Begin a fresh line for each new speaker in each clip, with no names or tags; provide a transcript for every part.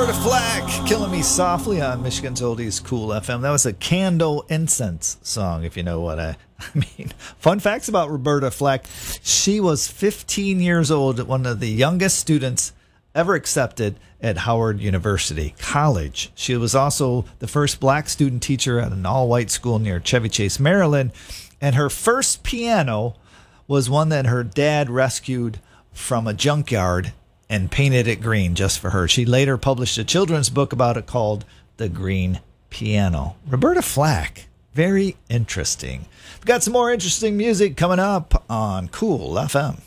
Roberta Flack, Killing Me Softly on Michigan's Oldies Cool FM. That was a Candle Incense song, if you know what I mean. Fun facts about Roberta Flack. She was 15 years old, one of the youngest students ever accepted at Howard University College. She was also the first black student teacher at an all-white school near Chevy Chase, Maryland. And her first piano was one that her dad rescued from a junkyard and painted it green just for her. She later published a children's book about it called The Green Piano. Roberta Flack, very interesting. We've got some more interesting music coming up on Cool FM.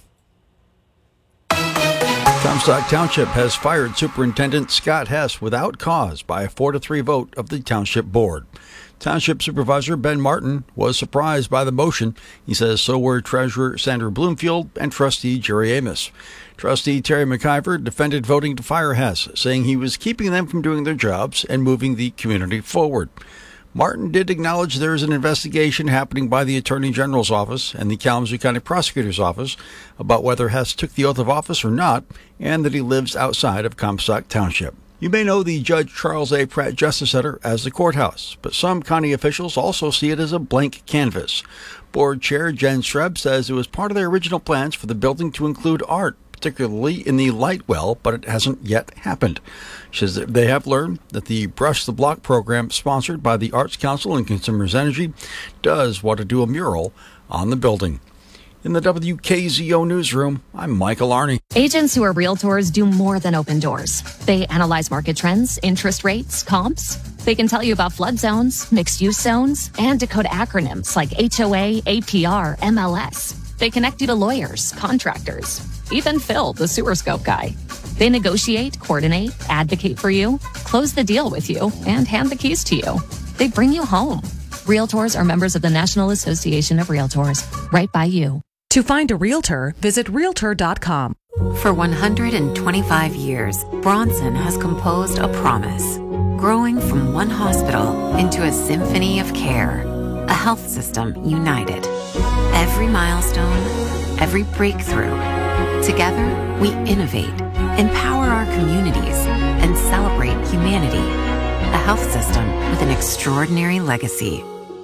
Comstock Township has fired Superintendent Scott Hess without cause by a 4-3 vote of the Township Board. Township Supervisor Ben Martin was surprised by the motion. He says so were Treasurer Sandra Bloomfield and Trustee Jerry Amos. Trustee Terry McIver defended voting to fire Hess, saying he was keeping them from doing their jobs and moving the community forward. Martin did acknowledge there is an investigation happening by the Attorney General's office and the Kalamazoo County Prosecutor's office about whether Hess took the oath of office or not, and that he lives outside of Comstock Township. You may know the Judge Charles A. Pratt Justice Center as the courthouse, but some county officials also see it as a blank canvas. Board Chair Jen Shrebb says it was part of their original plans for the building to include art, particularly in the light well, but it hasn't yet happened. She says that they have learned that the Brush the Block program sponsored by the Arts Council and Consumers Energy does want to do a mural on the building. In the WKZO newsroom, I'm Michael Arney.
Agents who are realtors do more than open doors. They analyze market trends, interest rates, comps. They can tell you about flood zones, mixed-use zones, and decode acronyms like HOA, APR, MLS. They connect you to lawyers, contractors, even Phil, the sewer scope guy. They negotiate, coordinate, advocate for you, close the deal with you, and hand the keys to you. They bring you home. Realtors are members of the National Association of Realtors, right by you.
To find a realtor, visit Realtor.com.
For 125 years, Bronson has composed a promise, growing from one hospital into a symphony of care, a health system united. Every milestone, every breakthrough. Together, we innovate, empower our communities, and celebrate humanity. A health system with an extraordinary legacy.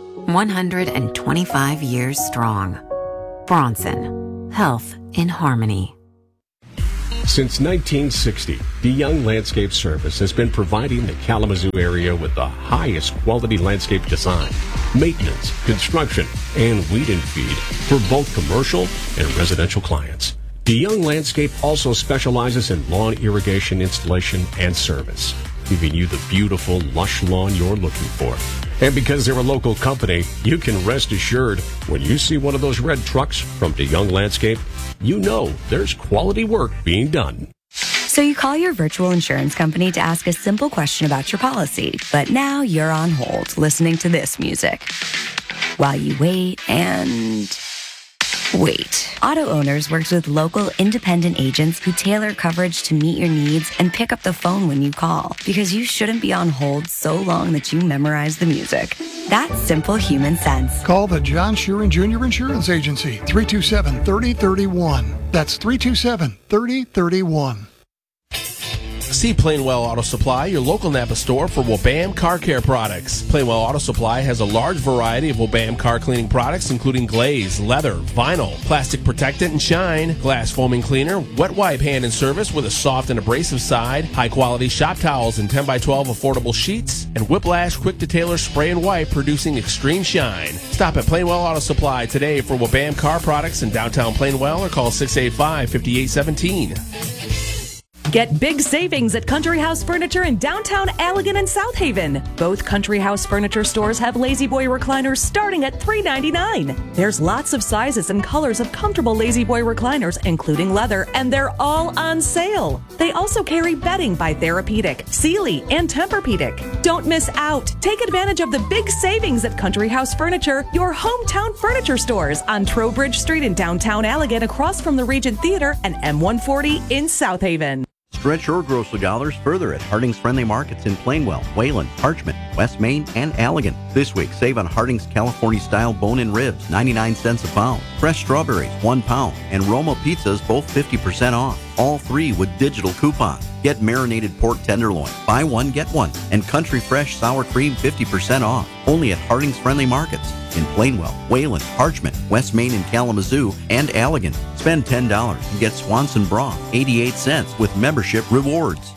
125 years strong. Bronson. Health in harmony.
Since 1960, DeYoung Landscape Service has been providing the Kalamazoo area with the highest quality landscape design, maintenance, construction, and weed and feed for both commercial and residential clients. DeYoung Landscape also specializes in lawn irrigation installation and service, giving you the beautiful, lush lawn you're looking for. And because they're a local company, you can rest assured when you see one of those red trucks from DeYoung Landscape, you know there's quality work being done.
So you call your virtual insurance company to ask a simple question about your policy, but now you're on hold listening to this music. While you wait and wait. Auto Owners works with local independent agents who tailor coverage to meet your needs and pick up the phone when you call, because you shouldn't be on hold so long that you memorize the music. That's simple human sense.
Call the John Sheeran Jr. Insurance Agency, 327-3031. That's 327-3031.
See Plainwell Auto Supply, your local Napa store for Wabam Car Care products. Plainwell Auto Supply has a large variety of Wabam car cleaning products, including glaze, leather, vinyl, plastic protectant and shine, glass foaming cleaner, wet wipe hand and service with a soft and abrasive side, high-quality shop towels and 10x12 affordable sheets, and Whiplash quick-to-tailor spray and wipe producing extreme shine. Stop at Plainwell Auto Supply today for Wabam car products in downtown Plainwell or call 685-5817.
Get big savings at Country House Furniture in downtown Allegan and South Haven. Both Country House Furniture stores have Lazy Boy recliners starting at $3.99. There's lots of sizes and colors of comfortable Lazy Boy recliners, including leather, and they're all on sale. They also carry bedding by Therapeutic, Sealy, and Tempur-Pedic. Don't miss out. Take advantage of the big savings at Country House Furniture, your hometown furniture stores on Trowbridge Street in downtown Allegan, across from the Regent Theater, and M140 in South Haven.
Stretch your grocery dollars further at Harding's Friendly Markets in Plainwell, Wayland, Parchment, West Main, and Allegan. This week, save on Harding's California-style bone-in ribs, 99 cents a pound. Fresh strawberries, 1 pound. And Roma pizzas, both 50% off. All three with digital coupons. Get marinated pork tenderloin, buy one, get one, and Country Fresh sour cream 50% off. Only at Harding's Friendly Markets in Plainwell, Wayland, Parchment, West Main and Kalamazoo, and Allegan. Spend $10 and get Swanson broth, 88 cents with membership rewards.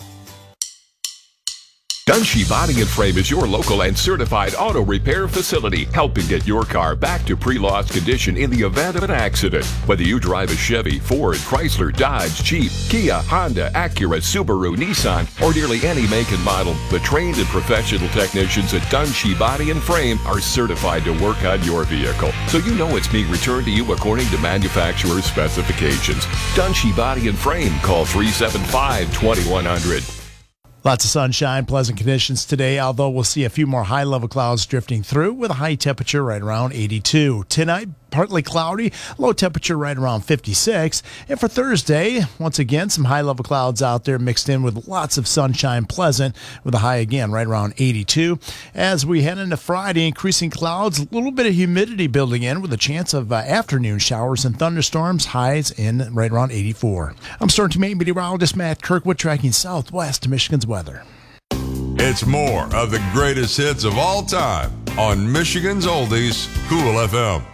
Dunshee Body and Frame is your local and certified auto repair facility, helping get your car back to pre-loss condition in the event of an accident. Whether you drive a Chevy, Ford, Chrysler, Dodge, Jeep, Kia, Honda, Acura, Subaru, Nissan, or nearly any make and model, the trained and professional technicians at Dunshee Body and Frame are certified to work on your vehicle, so you know it's being returned to you according to manufacturer's specifications. Dunshee Body and Frame. Call 375-2100.
Lots of sunshine, pleasant conditions today, although we'll see a few more high-level clouds drifting through with a high temperature right around 82. Tonight, partly cloudy, low temperature right around 56. And for Thursday, once again, some high-level clouds out there mixed in with lots of sunshine, pleasant, with a high again right around 82. As we head into Friday, increasing clouds, a little bit of humidity building in with a chance of afternoon showers and thunderstorms, highs in right around 84. I'm Storm Team 8 meteorologist Matt Kirkwood tracking southwest to Michigan's weather.
It's more of the greatest hits of all time on Michigan's Oldies, Cool FM.